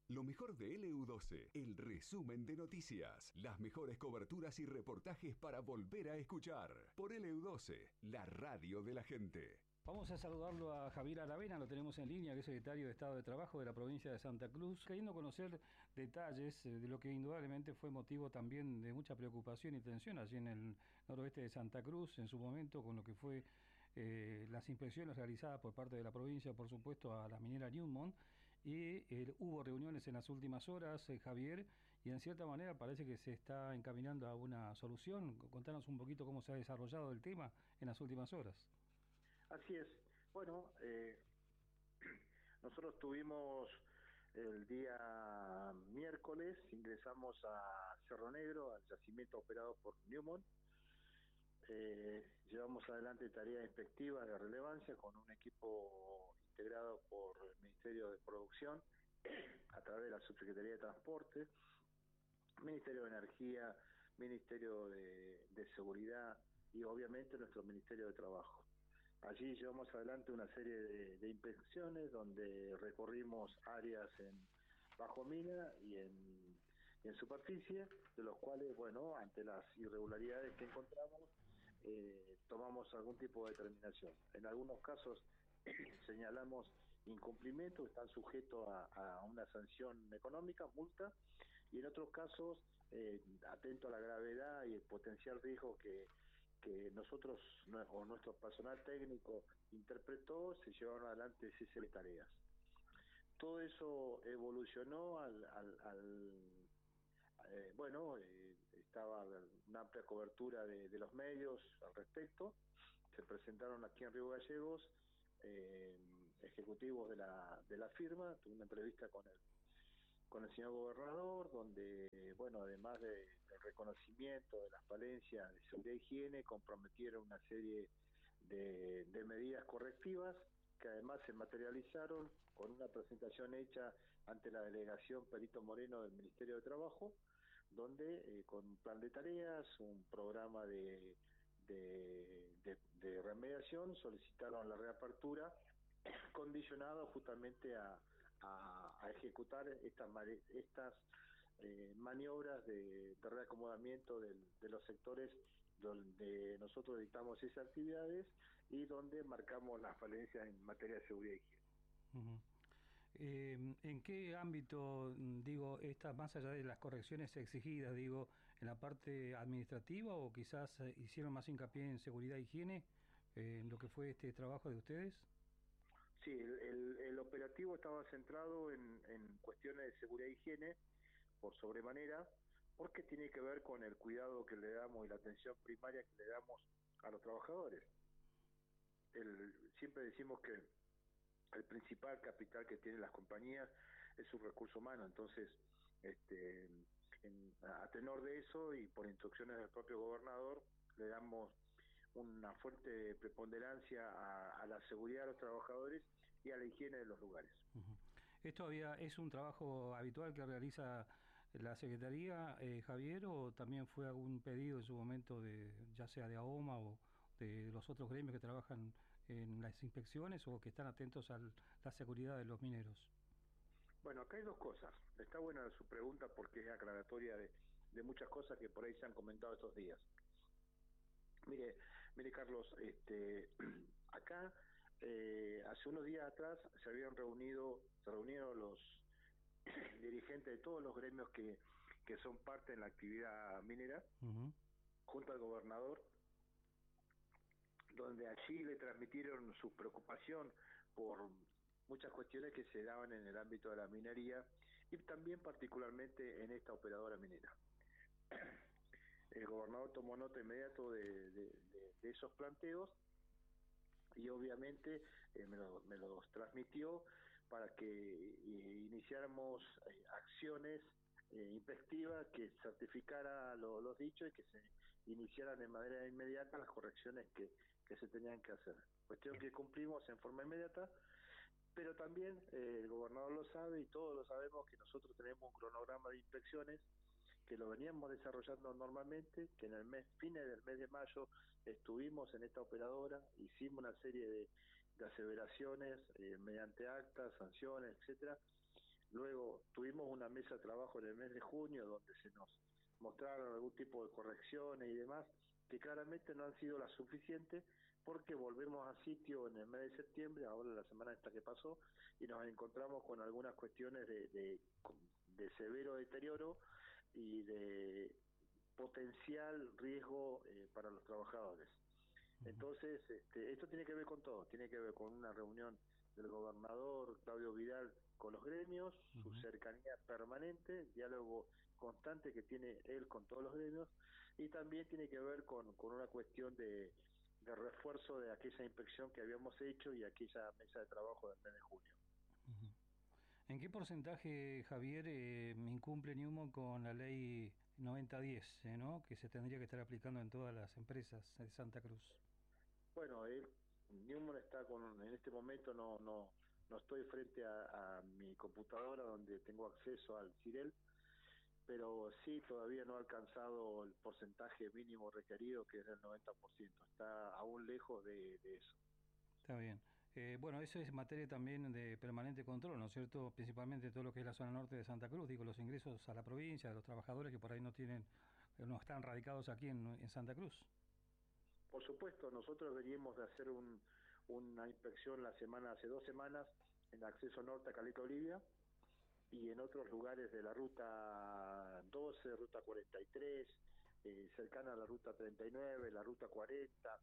Lo mejor de LU12, el resumen de noticias, las mejores coberturas y reportajes para volver a escuchar. Por LU12, la radio de la gente. Vamos a saludarlo a Javier Aravena, lo tenemos en línea, que es secretario de Estado de Trabajo de la provincia de Santa Cruz, queriendo conocer detalles de lo que indudablemente fue motivo también de mucha preocupación y tensión allí en el noroeste de Santa Cruz, en su momento con lo que fue las inspecciones realizadas por parte de la provincia, por supuesto, a la minera Newmont, y hubo reuniones en las últimas horas, Javier, y en cierta manera parece que se está encaminando a una solución. Contanos un poquito cómo se ha desarrollado el tema en las últimas horas. Así es. Bueno, nosotros tuvimos el día miércoles, ingresamos a Cerro Negro, al yacimiento operado por Newmont. Llevamos adelante tareas inspectivas de relevancia con un equipo integrado por el Ministerio de Producción a través de la Subsecretaría de Transporte, Ministerio de Energía, Ministerio de Seguridad y obviamente nuestro Ministerio de Trabajo. Allí llevamos adelante una serie de inspecciones donde recorrimos áreas en bajo mina y en superficie, de los cuales, bueno, ante las irregularidades que encontramos, tomamos algún tipo de determinación. En algunos casos señalamos incumplimiento, están sujetos a una sanción económica, multa, y en otros casos, atento a la gravedad y el potencial riesgo que nosotros o nuestro personal técnico interpretó, se llevaron adelante ese serie de tareas. Todo eso evolucionó estaba una amplia cobertura de los medios al respecto. Se presentaron aquí en Río Gallegos ejecutivos de la firma, tuve una entrevista con el señor gobernador, donde, bueno, además del reconocimiento de las falencias de seguridad e higiene, comprometieron una serie de medidas correctivas que además se materializaron con una presentación hecha ante la delegación Perito Moreno del Ministerio de Trabajo, donde con un plan de tareas, un programa de remediación, solicitaron la reapertura condicionado justamente a ejecutar estas maniobras de reacomodamiento de los sectores donde nosotros dictamos esas actividades y donde marcamos las falencias en materia de seguridad y higiene. Uh-huh. ¿En qué ámbito, más allá de las correcciones exigidas, en la parte administrativa o quizás hicieron más hincapié en seguridad e higiene, en lo que fue este trabajo de ustedes? Sí, el operativo estaba centrado en cuestiones de seguridad e higiene por sobremanera, porque tiene que ver con el cuidado que le damos y la atención primaria que le damos a los trabajadores. Siempre decimos que el principal capital que tienen las compañías es su recurso humano, entonces a tenor de eso y por instrucciones del propio gobernador le damos una fuerte preponderancia a la seguridad de los trabajadores y a la higiene de los lugares. Uh-huh. ¿Esto es un trabajo habitual que realiza la Secretaría, Javier, o también fue algún pedido en su momento ya sea de AOMA o de los otros gremios que trabajan en las inspecciones o que están atentos a la seguridad de los mineros? Bueno, acá hay dos cosas. Está buena su pregunta porque es aclaratoria de muchas cosas que por ahí se han comentado estos días. Mire Carlos, acá hace unos días atrás se reunieron los dirigentes de todos los gremios que son parte en la actividad minera, uh-huh, junto al gobernador, donde allí le transmitieron su preocupación por muchas cuestiones que se daban en el ámbito de la minería y también particularmente en esta operadora minera. El gobernador tomó nota inmediato de esos planteos y obviamente me los transmitió para que iniciáramos acciones inspectivas que certificara los dichos y que se iniciaran de manera inmediata las correcciones que se tenían que hacer. Cuestión que cumplimos en forma inmediata, pero también el gobernador lo sabe y todos lo sabemos que nosotros tenemos un cronograma de inspecciones que lo veníamos desarrollando normalmente, que en fines del mes de mayo estuvimos en esta operadora, hicimos una serie de aseveraciones mediante actas, sanciones, etcétera, Luego tuvimos una mesa de trabajo en el mes de junio donde se nos mostraron algún tipo de correcciones y demás, que claramente no han sido las suficientes, porque volvemos a sitio en el mes de septiembre, ahora la semana esta que pasó, y nos encontramos con algunas cuestiones de severo deterioro y de potencial riesgo para los trabajadores. Entonces, esto tiene que ver con todo, tiene que ver con una reunión del gobernador Claudio Vidal con los gremios, su cercanía permanente, el diálogo constante que tiene él con todos los gremios, y también tiene que ver con una cuestión de refuerzo de aquella inspección que habíamos hecho y aquella mesa de trabajo del mes de junio. ¿En qué porcentaje, Javier, incumple Newmont con la ley 9010, ¿no? Que se tendría que estar aplicando en todas las empresas de Santa Cruz? Bueno, Newmont está en este momento no estoy frente a mi computadora donde tengo acceso al CIREL, pero sí todavía no ha alcanzado el porcentaje mínimo requerido, que es del 90%. Está aún lejos de eso. Está bien. Bueno, eso es materia también de permanente control, ¿no es cierto? Principalmente todo lo que es la zona norte de Santa Cruz, digo, los ingresos a la provincia, de los trabajadores que por ahí no están radicados aquí en Santa Cruz. Por supuesto, nosotros veníamos de hacer una inspección hace 2 semanas en acceso norte a Caleta Olivia y en otros lugares de la ruta 12, ruta 43, cercana a la ruta 39, la ruta 40,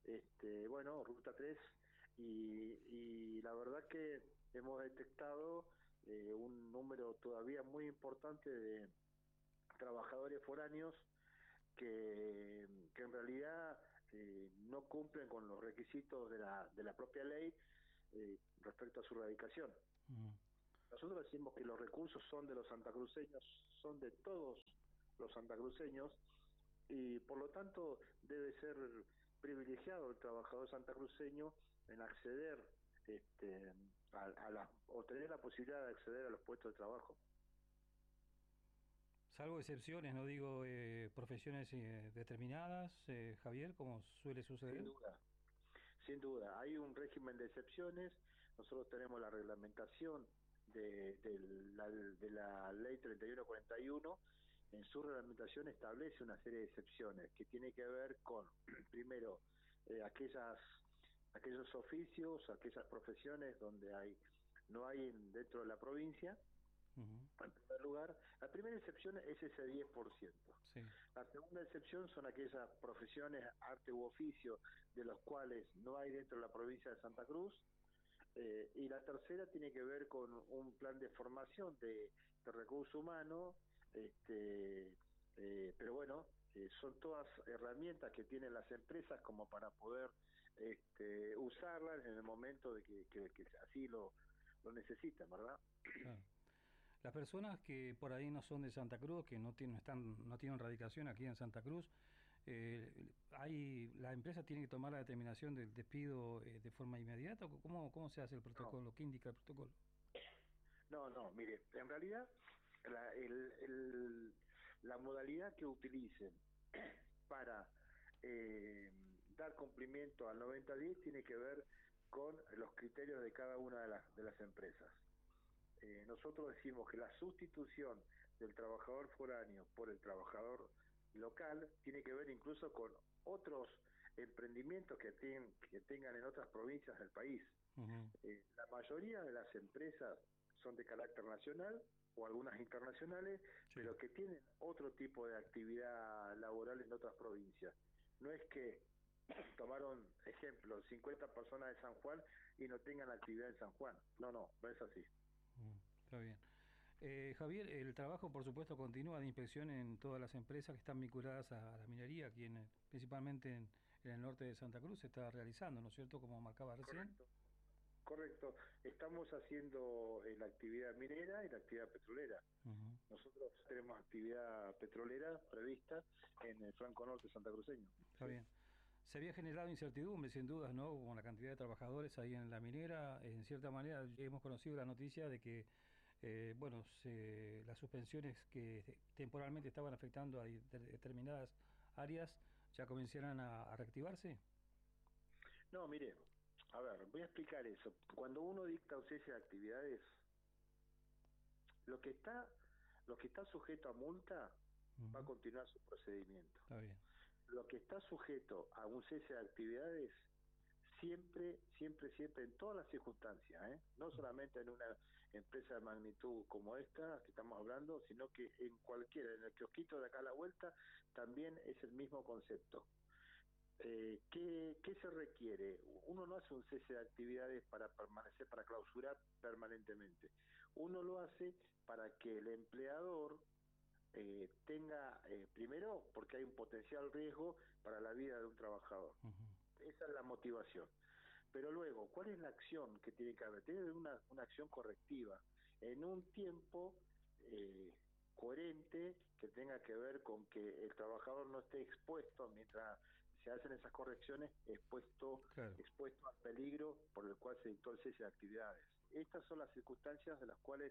ruta 3, y la verdad que hemos detectado un número todavía muy importante de trabajadores foráneos que en realidad no cumplen con los requisitos de la propia ley respecto a su radicación. Nosotros decimos que los recursos son de los santacruceños, son de todos los santacruceños, y por lo tanto debe ser privilegiado el trabajador santacruceño en acceder o tener la posibilidad de acceder a los puestos de trabajo. Salvo excepciones, no digo profesiones determinadas, Javier, como suele suceder. Sin duda, hay un régimen de excepciones. Nosotros tenemos la reglamentación de la ley 3141. En su reglamentación establece una serie de excepciones que tiene que ver con, primero, aquellos oficios, aquellas profesiones donde no hay dentro de la provincia. En primer lugar, la primera excepción es ese 10%. Sí. La segunda excepción son aquellas profesiones, arte u oficio, de los cuales no hay dentro de la provincia de Santa Cruz. Y la tercera tiene que ver con un plan de formación de recurso humano, pero bueno, son todas herramientas que tienen las empresas como para poder usarlas en el momento de que así lo necesitan, ¿verdad? Claro. Las personas que por ahí no son de Santa Cruz, que no tienen radicación aquí en Santa Cruz, la empresa tiene que tomar la determinación del despido de forma inmediata. ¿Cómo se hace el protocolo? ¿Qué indica el protocolo? No, mire, en realidad la modalidad que utilicen para dar cumplimiento al 9010 tiene que ver con los criterios de cada una de las empresas. Nosotros decimos que la sustitución del trabajador foráneo por el trabajador local tiene que ver incluso con otros emprendimientos que tengan en otras provincias del país. La mayoría de las empresas son de carácter nacional o algunas internacionales, sí, pero que tienen otro tipo de actividad laboral en otras provincias. No es que tomaron, ejemplo, 50 personas de San Juan y no tengan actividad en San Juan. No es así. Está bien. Javier, el trabajo por supuesto continúa de inspección en todas las empresas que están vinculadas a la minería, aquí principalmente en el norte de Santa Cruz se está realizando, ¿no es cierto? Como marcaba recién. Correcto. Estamos haciendo la actividad minera y la actividad petrolera. Nosotros tenemos actividad petrolera prevista en el flanco norte santacruceño. Está bien. Se había generado incertidumbre, sin dudas, ¿no? Con la cantidad de trabajadores ahí en la minera. En cierta manera, hemos conocido la noticia de que, las suspensiones que temporalmente estaban afectando a determinadas áreas ya comenzaran a reactivarse. No, mire, a ver, voy a explicar eso. Cuando uno dicta un cese de actividades, Lo que está, lo que está sujeto a multa va a continuar su procedimiento. Está bien. Lo que está sujeto a un cese de actividades, siempre, siempre, siempre, en todas las circunstancias, no solamente en una empresa de magnitud como esta que estamos hablando, sino que en cualquiera, en el kiosquito de acá a la vuelta, también es el mismo concepto. ¿Qué se requiere? Uno no hace un cese de actividades para permanecer, para clausurar permanentemente. Uno lo hace para que el empleador tenga, primero, porque hay un potencial riesgo para la vida de un trabajador. Esa es la motivación. Pero luego, ¿cuál es la acción que tiene que haber? Tiene que haber una acción correctiva en un tiempo coherente, que tenga que ver con que el trabajador no esté expuesto mientras se hacen esas correcciones, expuesto al peligro por el cual se dictó el cese de actividades. Estas son las circunstancias de las cuales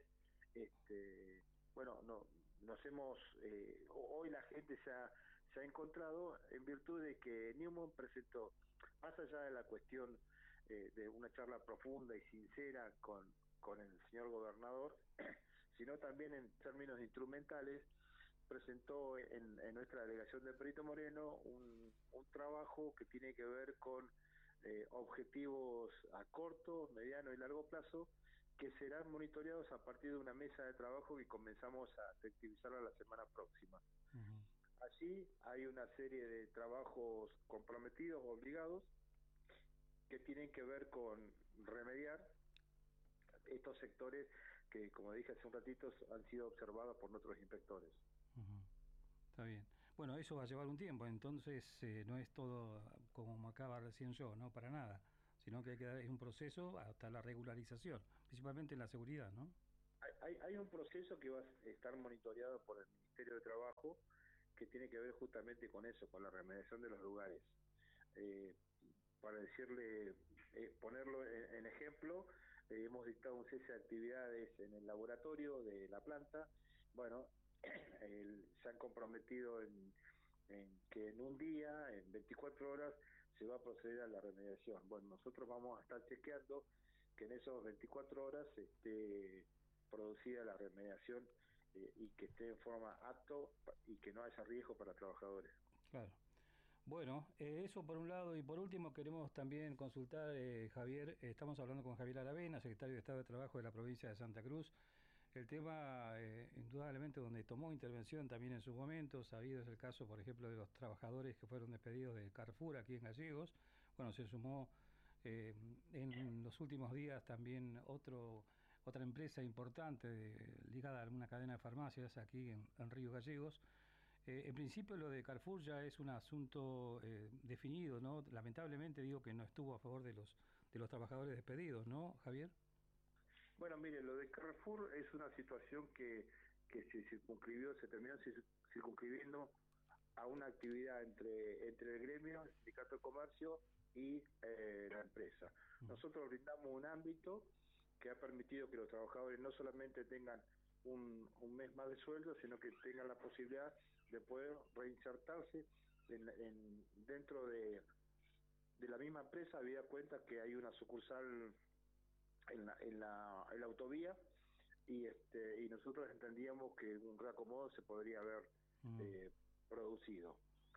nos hemos, hoy la gente se ha encontrado en virtud de que Newman presentó, más allá de la cuestión de una charla profunda y sincera con el señor gobernador, sino también en términos instrumentales, presentó en nuestra delegación de Perito Moreno un trabajo que tiene que ver con objetivos a corto, mediano y largo plazo, que serán monitoreados a partir de una mesa de trabajo que comenzamos a activizarla la semana próxima. Allí hay una serie de trabajos comprometidos, obligados, que tienen que ver con remediar estos sectores que, como dije hace un ratito, han sido observados por nuestros inspectores. Está bien. Bueno, eso va a llevar un tiempo, entonces no es todo como me acaba recién yo, no, para nada, sino que hay que dar un proceso hasta la regularización, principalmente en la seguridad, ¿no? Hay un proceso que va a estar monitoreado por el Ministerio de Trabajo, que tiene que ver justamente con eso, con la remediación de los lugares. Para decirle, ponerlo en ejemplo, hemos dictado un cese de actividades en el laboratorio de la planta. Bueno, se han comprometido en que en un día, en 24 horas, se va a proceder a la remediación. Bueno, nosotros vamos a estar chequeando que en esos 24 horas esté producida la remediación y que esté en forma apto y que no haya riesgo para trabajadores. Claro. Bueno, eso por un lado, y por último queremos también consultar, Javier, estamos hablando con Javier Aravena, secretario de Estado de Trabajo de la provincia de Santa Cruz. El tema, indudablemente, donde tomó intervención también en sus momentos, sabido es el caso, por ejemplo, de los trabajadores que fueron despedidos de Carrefour aquí en Gallegos. Bueno, se sumó en los últimos días también otra empresa importante ligada a una cadena de farmacias aquí en Río Gallegos. En principio lo de Carrefour ya es un asunto definido, ¿no? Lamentablemente digo que no estuvo a favor de los trabajadores despedidos, ¿no, Javier? Bueno, mire, lo de Carrefour es una situación que se terminó circunscribiendo a una actividad entre el gremio, el sindicato de comercio y la empresa. Nosotros brindamos un ámbito que ha permitido que los trabajadores no solamente tengan un mes más de sueldo, sino que tengan la posibilidad de poder reinsertarse dentro de la misma empresa, habida cuenta que hay una sucursal en la autovía y nosotros entendíamos que un reacomodo se podría haber producido.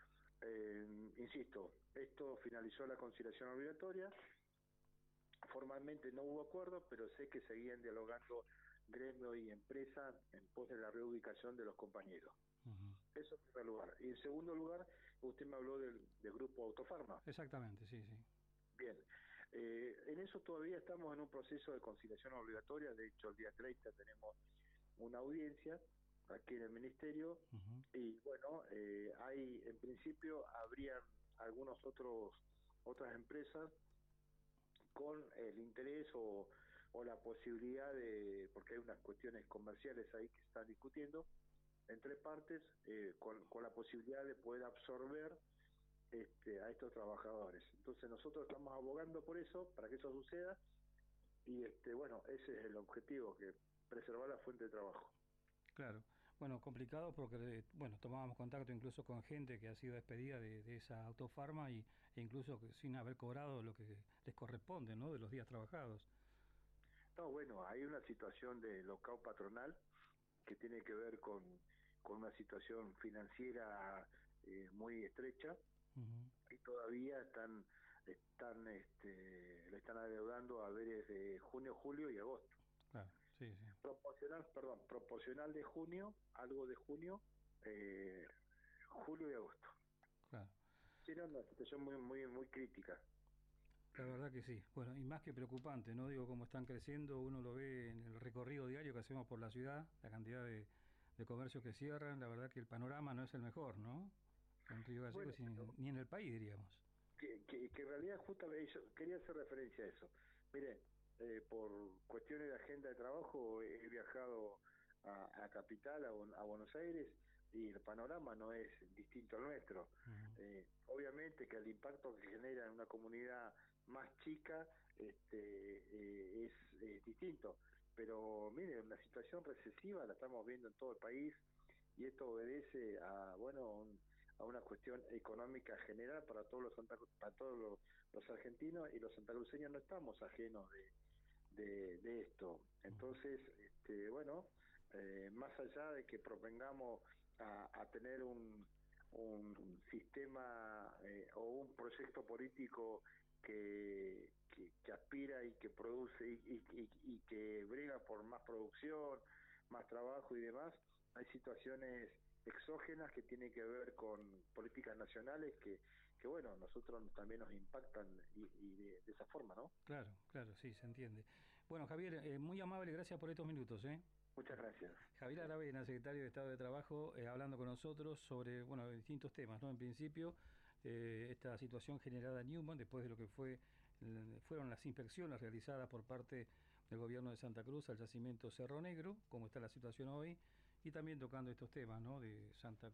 Insisto, esto finalizó la conciliación obligatoria, formalmente no hubo acuerdo, pero sé que seguían dialogando gremio y empresa en pos de la reubicación de los compañeros. Eso en primer lugar. Y en segundo lugar, usted me habló del grupo Autofarma. Exactamente, sí. Bien. En eso todavía estamos en un proceso de conciliación obligatoria. De hecho, el día 30 tenemos una audiencia aquí en el Ministerio. Y bueno, hay, en principio, habrían otras empresas con el interés o la posibilidad porque hay unas cuestiones comerciales ahí que se están discutiendo entre partes, con la posibilidad de poder absorber a estos trabajadores. Entonces nosotros estamos abogando por eso, para que eso suceda, y bueno, ese es el objetivo, que preservar la fuente de trabajo. Claro. Bueno, complicado porque tomábamos contacto incluso con gente que ha sido despedida de esa Autofarma e incluso sin haber cobrado lo que les corresponde, ¿no?, de los días trabajados. No, bueno, hay una situación de lockout patronal que tiene que ver con una situación financiera muy estrecha, y todavía le están adeudando a haberes de junio, julio y agosto. Claro, sí, sí. Proporcional de junio, algo de junio, julio y agosto. Claro. Sí, era una situación muy crítica. La verdad que sí. Bueno, y más que preocupante, ¿no? Digo, cómo están creciendo, uno lo ve en el recorrido diario que hacemos por la ciudad, la cantidad de comercios que cierran, la verdad que el panorama no es el mejor, ¿no? En Río Gallegos ni en el país, diríamos. Que en realidad justamente yo quería hacer referencia a eso. Mire, por cuestiones de agenda de trabajo he viajado a Capital, a Buenos Aires, y el panorama no es distinto al nuestro. Obviamente que el impacto que genera en una comunidad más chica es distinto, pero mire, la situación recesiva la estamos viendo en todo el país, y esto obedece a a una cuestión económica general para todos los argentinos, y los santacruceños no estamos ajenos de esto. Entonces, más allá de que propongamos a tener un sistema o un proyecto político que aspira y que produce y que brega por más producción, más trabajo y demás, hay situaciones exógenas que tienen que ver con políticas nacionales que bueno, nosotros también nos impactan y de esa forma, ¿no? Claro, claro, sí, se entiende. Bueno, Javier, muy amable, gracias por estos minutos, ¿eh? Muchas gracias. Javier Aravena, secretario de Estado de Trabajo, hablando con nosotros sobre, bueno, distintos temas, ¿no? En principio, esta situación generada en Newman, después de lo que fueron las inspecciones realizadas por parte del gobierno de Santa Cruz al yacimiento Cerro Negro, cómo está la situación hoy, y también tocando estos temas, ¿no? De Santa